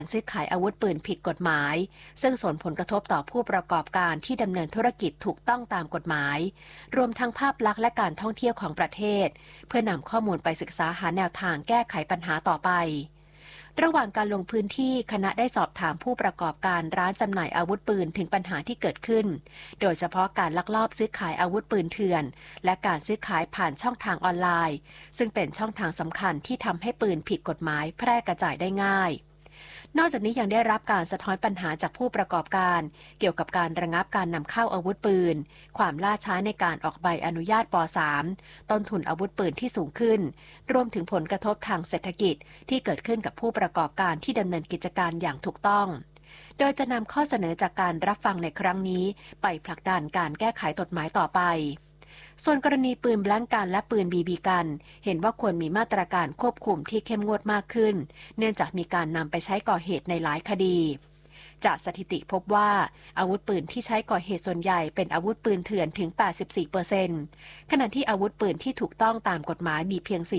ซื้อขายอาวุธปืนผิดกฎหมายซึ่งส่งผลกระทบต่อผู้ประกอบการที่ดำเนินธุรกิจถูกต้องตามกฎหมายรวมทั้งภาพลักษณ์และการท่องเที่ยวของประเทศเพื่อนำข้อมูลไปศึกษาหาแนวทางแก้ไขปัญหาต่อไประหว่างการลงพื้นที่คณะได้สอบถามผู้ประกอบการร้านจำหน่ายอาวุธปืนถึงปัญหาที่เกิดขึ้นโดยเฉพาะการลักลอบซื้อขายอาวุธปืนเถื่อนและการซื้อขายผ่านช่องทางออนไลน์ซึ่งเป็นช่องทางสำคัญที่ทำให้ปืนผิดกฎหมายแพร่กระจายได้ง่ายนอกจากนี้ยังได้รับการสะท้อนปัญหาจากผู้ประกอบการเกี่ยวกับการระงับการนำเข้าอาวุธปืนความล่าช้าในการออกใบอนุญาตป.3 ต้นทุนอาวุธปืนที่สูงขึ้นรวมถึงผลกระทบทางเศรษฐกิจที่เกิดขึ้นกับผู้ประกอบการที่ดำเนินกิจการอย่างถูกต้องโดยจะนำข้อเสนอจากการรับฟังในครั้งนี้ไปผลักดันการแก้ไขกฎหมายต่อไปส่วนกรณีปืนแบล็งกันและปืนบีบีกันเห็นว่าควรมีมาตรการควบคุมที่เข้มงวดมากขึ้นเนื่องจากมีการนำไปใช้ก่อเหตุในหลายคดีจากสถิติพบว่าอาวุธปืนที่ใช้ก่อเหตุส่วนใหญ่เป็นอาวุธปืนเถื่อนถึง 84% ขณะที่อาวุธปืนที่ถูกต้องตามกฎหมายมีเพียง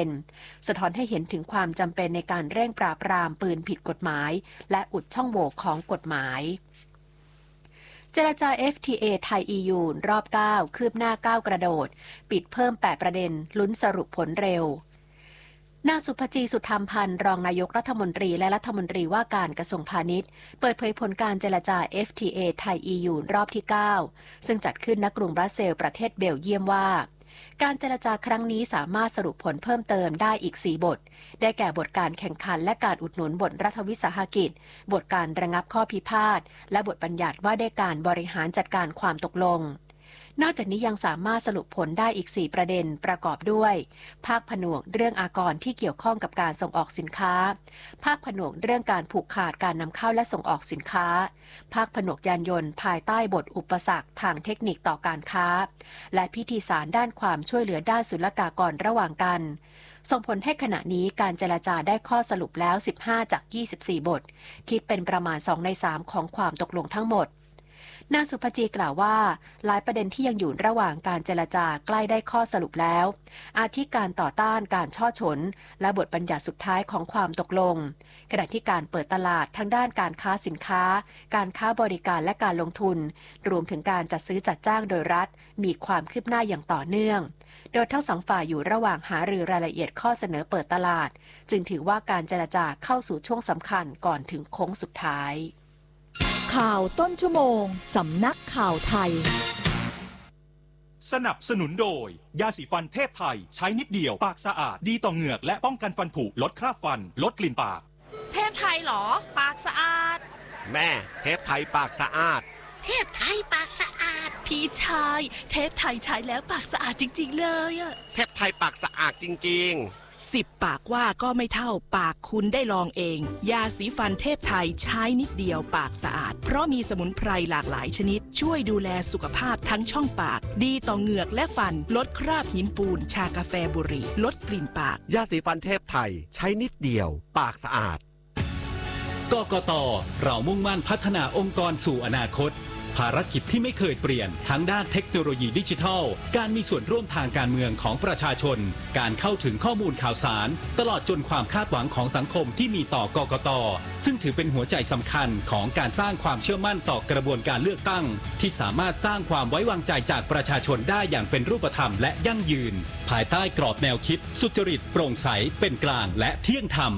4% สะท้อนให้เห็นถึงความจำเป็นในการเร่งปราบปรามปืนผิดกฎหมายและอุดช่องโหว่ของกฎหมายเจรจา FTA ไทย EU รอบ 9 คืบหน้า 9 กระโดดปิดเพิ่ม 8 ประเด็นลุ้นสรุปผลเร็วนางสุภจีสุธรรมพันธ์รองนายกรัฐมนตรีและรัฐมนตรีว่าการกระทรวงพาณิชย์เปิดเผยผลการเจรจา FTA ไทย EU รอบที่ 9 ซึ่งจัดขึ้นณกรุงบรัสเซลส์ประเทศเบลเยียมว่าการเจรจาครั้งนี้สามารถสรุปผลเพิ่มเติมได้อีก 4 บทได้แก่บทการแข่งขันและการอุดหนุนบทรัฐวิสาหกิจบทการระงับข้อพิพาทและบทบัญญัติว่าด้วยการบริหารจัดการความตกลงนอกจากนี้ยังสามารถสรุปผลได้อีก 4 ประเด็นประกอบด้วยภาคผนวกเรื่องอากรที่เกี่ยวข้องกับการส่งออกสินค้าภาคผนวกเรื่องการผูกขาดการนำเข้าและส่งออกสินค้าภาคผนวกยานยนต์ภายใต้บทอุปสรรคทางเทคนิคต่อการค้าและพิธีสารด้านความช่วยเหลือด้านศุลกากรระหว่างกันส่งผลให้ขณะนี้การเจรจาได้ข้อสรุปแล้ว15จาก24บทคิดเป็นประมาณ2ใน3ของความตกลงทั้งหมดนางสุภจีกล่าวว่าหลายประเด็นที่ยังอยู่ระหว่างการเจรจาใกล้ได้ข้อสรุปแล้วอาทิการต่อต้านการช่อฉนและบทบัญญัติสุดท้ายของความตกลงขณะที่การเปิดตลาดทั้งด้านการค้าสินค้าการค้าบริการและการลงทุนรวมถึงการจัดซื้อจัดจ้างโดยรัฐมีความคืบหน้าอย่างต่อเนื่องโดยทั้งสองฝ่ายอยู่ระหว่างหารือรายละเอียดข้อเสนอเปิดตลาดจึงถือว่าการเจรจาเข้าสู่ช่วงสำคัญก่อนถึงโค้งสุดท้ายข่าวต้นชั่วโมงสำนักข่าวไทยสนับสนุนโดยยาสีฟันเทพไทยใช้นิดเดียวปากสะอาดดีต่อเหงือกและป้องกันฟันผุลดคราบฟันลดกลิ่นปากเทพไทยเหรอปากสะอาดแม่เทพไทยปากสะอาดเทพไทยปากสะอาดพี่ชายเทพไทยใช้แล้วปากสะอาดจริงๆเลยอะเทพไทยปากสะอาดจริงๆ 10 ปากว่าก็ไม่เท่าปากคุณได้ลองเองยาสีฟันเทพไทยใช้นิดเดียวปากสะอาดเพราะมีสมุนไพรหลากหลายชนิดช่วยดูแลสุขภาพทั้งช่องปากดีต่อเหงือกและฟันลดคราบหินปูนชากาแฟบุหรี่ลดกลิ่นปากยาสีฟันเทพไทยใช้นิดเดียวปากสะอาดกกต.เรามุ่งมั่นพัฒนาองค์กรสู่อนาคตภารกิจที่ไม่เคยเปลี่ยนทั้งด้านเทคโนโลยีดิจิทัลการมีส่วนร่วมทางการเมืองของประชาชนการเข้าถึงข้อมูลข่าวสารตลอดจนความคาดหวังของสังคมที่มีต่อกกต.ซึ่งถือเป็นหัวใจสำคัญของการสร้างความเชื่อมั่นต่อกระบวนการเลือกตั้งที่สามารถสร้างความไว้วางใจจากประชาชนได้อย่างเป็นรูปธรรมและยั่งยืนภายใต้กรอบแนวคิดสุจริตโปร่งใสเป็นกลางและเที่ยงธรรม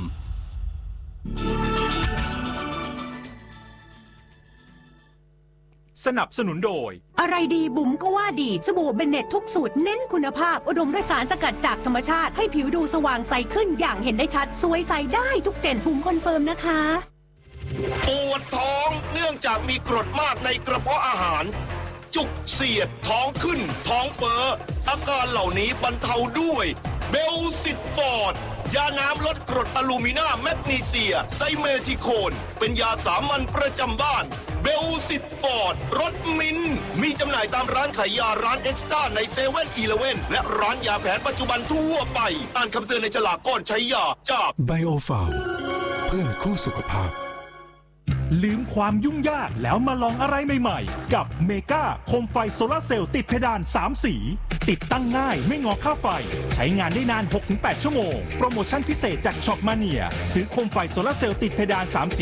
สนับสนุนโดยอะไรดีบุ๋มก็ว่าดีสบู่เบนเน็ตทุกสูตรเน้นคุณภาพอุดมด้วยสารสกัดจากธรรมชาติให้ผิวดูสว่างใสขึ้นอย่างเห็นได้ชัดสวยใสได้ทุกเจนบุ๋มคอนเฟิร์มนะคะปวดท้องเนื่องจากมีกรดมากในกระเพาะอาหารจุกเสียดท้องขึ้นท้องเฟ้ออาการเหล่านี้บรรเทาด้วยเบลซิตฟอร์ดยาน้ำลดกรดอะลูมินาแมกนีเซียไซเมทิโคนเป็นยาสามัญประจำบ้านเบลซิตฟอร์ดรสมิ้นมีจำหน่ายตามร้านขายยาร้านเอ็กซ์ต้าในเซเว่นอีเลฟเว่นและร้านยาแผนปัจจุบันทั่วไปอ่านคำเตือนในฉลากก่อนใช้ยาจากไบโอฟาร์มเพื่อนคู่สุขภาพลืมความยุ่งยากแล้วมาลองอะไรใหม่ๆกับเมกาโคมไฟโซลาร์เซลล์ติดเพดาน3 สีติดตั้งง่ายไม่งอค่าไฟใช้งานได้นาน 6-8 ชั่วโมงโปรโมชั่นพิเศษจากช็อปมาเนียซื้อโคมไฟโซลาร์เซลล์ติดเพดาน3 สี